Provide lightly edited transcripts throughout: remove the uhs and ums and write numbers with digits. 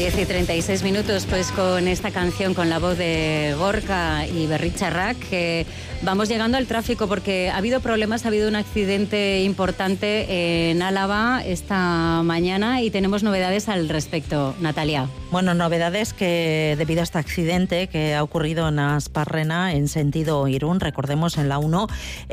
10:36, pues con esta canción, con la voz de Gorka y Berritxarrak, vamos llegando al tráfico porque ha habido problemas, ha habido un accidente importante en Álava esta mañana y tenemos novedades al respecto. Natalia. Bueno, novedades que debido a este accidente que ha ocurrido en Asparrena en sentido Irún, recordemos en la 1,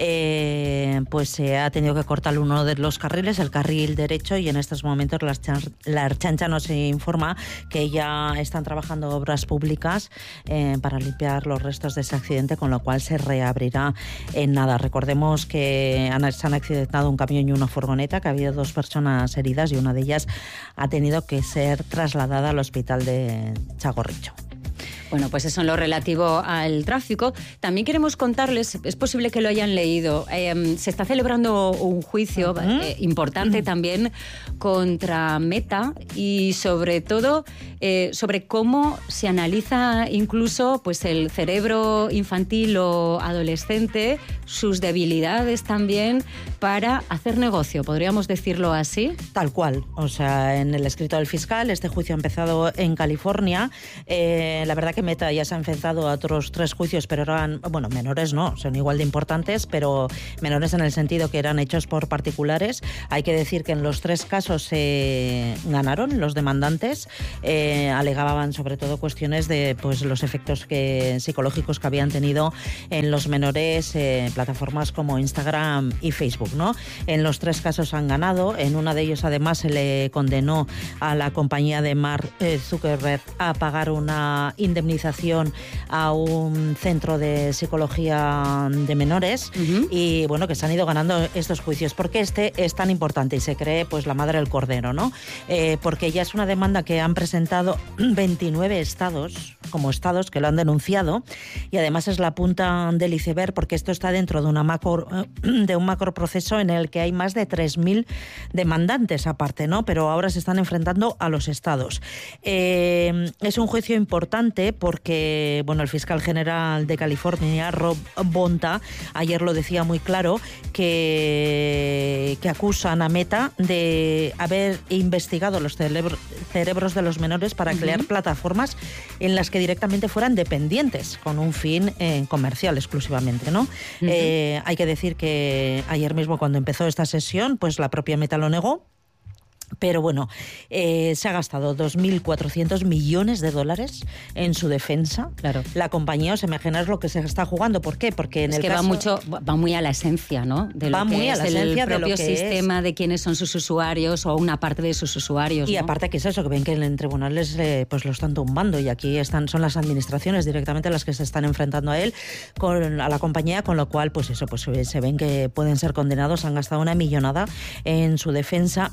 pues se ha tenido que cortar uno de los carriles, el carril derecho, y en estos momentos la Ertzaintza nos informa que ya están trabajando obras públicas para limpiar los restos de ese accidente, con lo cual se reabrirá en nada. Recordemos que se han accidentado un camión y una furgoneta, que ha habido 2 personas heridas y una de ellas ha tenido que ser trasladada al hospital de Txagorritxu. Bueno, pues eso en lo relativo al tráfico. También queremos contarles, es posible que lo hayan leído, se está celebrando un juicio importante también contra Meta y sobre todo sobre cómo se analiza incluso pues el cerebro infantil o adolescente, sus debilidades también para hacer negocio, podríamos decirlo así. Tal cual, o sea, en el escrito del fiscal, este juicio ha empezado en California. La verdad que Meta ya se ha enfrentado a otros 3 juicios, pero eran, bueno, menores no, son igual de importantes, pero menores en el sentido que eran hechos por particulares. Hay que decir que en los 3 casos ganaron los demandantes, alegaban sobre todo cuestiones de pues los efectos psicológicos que habían tenido en los menores, plataformas como Instagram y Facebook, ¿no? En los 3 casos han ganado. En uno de ellos además se le condenó a la compañía de Mark Zuckerberg a pagar una indemnización a un centro de psicología de menores y bueno, que se han ido ganando estos juicios. ¿Por qué este es tan importante y se cree pues la madre del cordero, ¿no? Porque ya es una demanda que han presentado 29 estados, como estados que lo han denunciado, y además es la punta del iceberg porque esto está dentro de un macro proceso en el que hay más de 3.000 demandantes aparte, ¿no? Pero ahora se están enfrentando a los estados. Es un juicio importante porque, bueno, el fiscal general de California, Rob Bonta, ayer lo decía muy claro, que acusan a Meta de haber investigado los cerebros de los menores para crear plataformas en las que directamente fueran dependientes, con un fin comercial exclusivamente, ¿no? Hay que decir que ayer mismo, cuando empezó esta sesión, pues la propia Meta lo negó. Pero bueno, se ha gastado 2.400 millones de dólares en su defensa. Claro. La compañía, os imagináis lo que se está jugando. ¿Por qué? Porque en es el que caso va muy a la esencia, ¿no? De lo que es el propio sistema, de quiénes son sus usuarios o una parte de sus usuarios, y ¿no? aparte que es eso, que ven que en tribunales pues lo están tumbando, y aquí son las administraciones directamente las que se están enfrentando a él, a la compañía, con lo cual pues eso, pues se ven que pueden ser condenados. Han gastado una millonada en su defensa.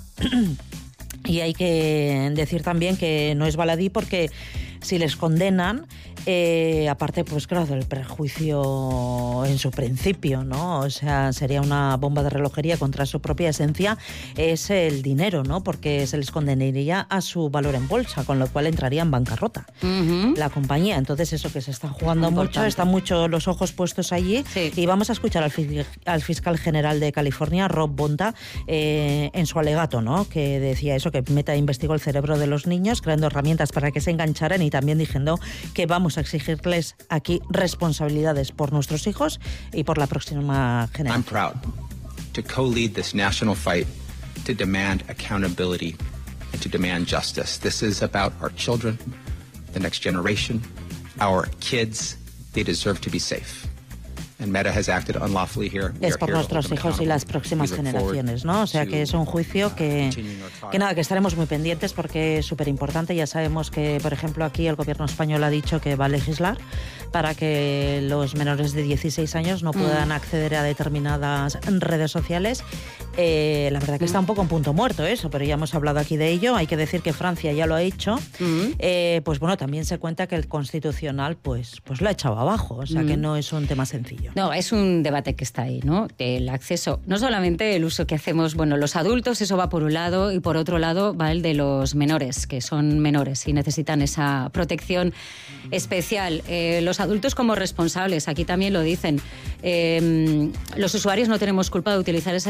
Y hay que decir también que no es baladí, porque si les condenan, aparte, pues claro, del perjuicio en su principio, ¿no? O sea, sería una bomba de relojería contra su propia esencia, es el dinero, ¿no? Porque se les condenaría a su valor en bolsa, con lo cual entraría en bancarrota la compañía. Entonces, eso que se está jugando mucho, están mucho los ojos puestos allí. Sí. Y vamos a escuchar al fiscal general de California, Rob Bonta, en su alegato, ¿no? Que decía eso, que Meta investigó el cerebro de los niños, creando herramientas para que se engancharan, y también diciendo que vamos a exigirles aquí responsabilidades por nuestros hijos y por la próxima generación. I'm proud to co-lead this national fight to demand accountability and to demand justice. This is about our children, the next generation, our kids. They deserve to be safe. And Meta has acted unlawfully here. Es por nuestros hijos y las próximas generaciones, ¿no? O sea que es un juicio que estaremos muy pendientes, porque es súper importante. Ya sabemos que, por ejemplo, aquí el gobierno español ha dicho que va a legislar para que los menores de 16 años no puedan acceder a determinadas redes sociales. La verdad que está un poco en punto muerto eso, pero ya hemos hablado aquí de ello. Hay que decir que Francia ya lo ha hecho. Pues bueno, también se cuenta que el Constitucional pues lo ha echado abajo. O sea que no es un tema sencillo. No, es un debate que está ahí, ¿no? El acceso, no solamente el uso que hacemos, bueno, los adultos, eso va por un lado, y por otro lado va el de los menores, que son menores y necesitan esa protección especial. Los adultos como responsables, aquí también lo dicen. Los usuarios no tenemos culpa de utilizar esas plataformas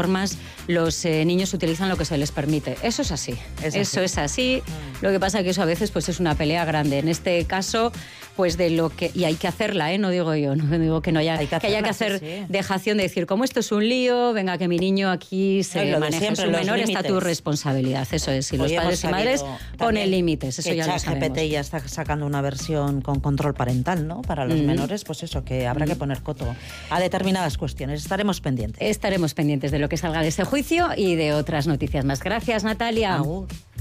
plataformas los niños utilizan lo que se les permite. Eso es así. Eso es así. Lo que pasa es que eso a veces pues es una pelea grande. En este caso, pues de lo que... Y hay que hacerla, no digo yo, no digo que no haya que hacer dejación de decir, como esto es un lío, venga, que mi niño aquí se maneje su menor, está tu responsabilidad. Eso es. Y los padres y madres ponen límites. Eso ya lo sabemos. ChatGPT ya está sacando una versión con control parental, ¿no? Para los menores, pues eso, que habrá que poner coto a determinadas cuestiones. Estaremos pendientes. Estaremos pendientes de lo que salga de ese juicio y de otras noticias más. Gracias, Natalia. Agur.